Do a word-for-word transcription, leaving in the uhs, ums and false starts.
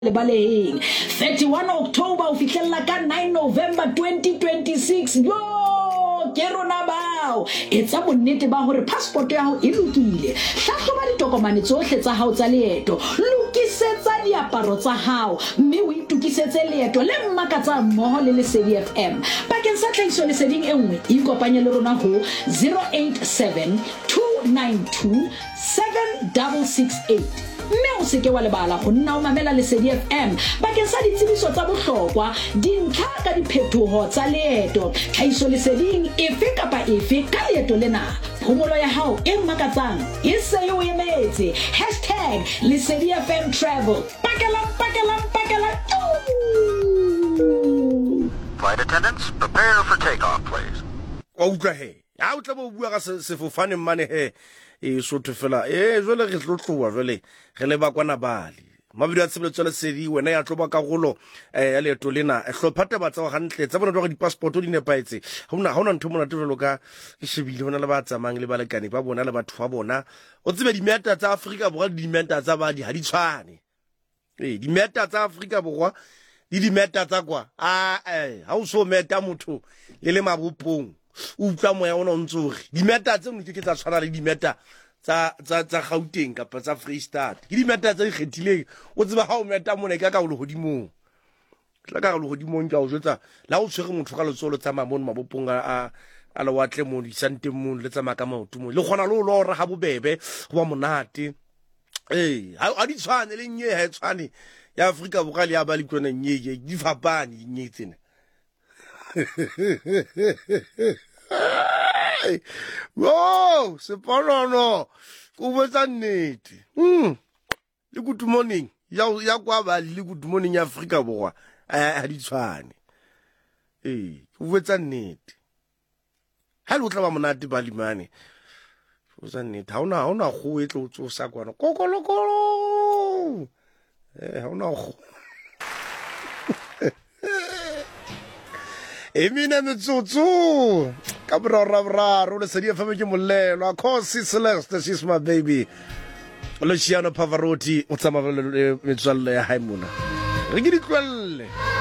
lebaleng thirty-one October o fihlella ka nine November twenty twenty-six. Yo ke rona bao etsa bonnete ba hore passport ya hao e lokile, hlahloba ditokomane tsohle tsa hao tsa leeto, lokisetsa diaparo tsa hao mme o itukisetse leeto le mmakatsa mmoho le Lesedi F M. Bakeng sa tlhahiso leseding e nngwe ikopanye le rona ho zero eight seven two nine two seven six six eight. mme o seke wa lebala go nna o mamela Lesedi F M bakeng sa ditsebiso tsa bohlokwa, dintlha ka diphetoho tsa leeto, tlhahiso leseding efe kapa efe ka leeto lena. Phomolo ya hao e makatsang e se o emetse hashtag Lesedi F M Travel. Pakela pakela pakela. Flight attendants, prepare for takeoff, please. O utlwa he ha o tla bo bua ka sefofane mane he e sotho fela e jole re tlotloa jole re le ba kwana bali mabidi a tsebetso le sedi wena ya tloba ka golo eh ya leeto lena e hlophate ba tsa gantle tsa bona go di passport di nepaetse hona hona ntho mona tlo ka e shebile hona le ba tsamang le balekane ba bona le batho ba bona o tsebe di meta tsa Afrika borwa di meta tsa ba di ha di tshwane eh di meta tsa Afrika borwa di di meta tsa kwa a eh ha o so meta motho le le mabopong utlwa moya ona ntsoge di meta tse mo ke tsa tshwana le di meta tsa tsa tsa Gauteng kapa tsa Freestad ke di meta tse ikgethileng o tseba ha o meta mona ka ka go le hodimong tla ka go le hodimong ka o jwetsa la o tshwere motho ka letsolo tsa mamone mabopong a a le watle mo di sante mo le tsa maka maoto mo le gona lo lo re ha bobebe go ba monate eh ha di tshwane le nye ha tshwane ya Afrika borwa le ya ba le tsona nye di fapane nye tsena. Wow, seponono o botsa nnete. Mm. Le good morning. Ya ya kwa ba le good morning ya Afrika borwa a di tshwane. Eh, o botsa nnete. Ha lo tla ba monate ba limane. O botsa nnete. Ha ona ha ona go etlo tsosa kwana. Kokolokolo. Eh, ha ona go. Emine metsotso ka borara boraro le Lesedi F M ke molelo a Khosi Celeste, she's my baby. Luciano Pavarotti o tsamaya le metswalle ya hae mona re ke di tlwelle.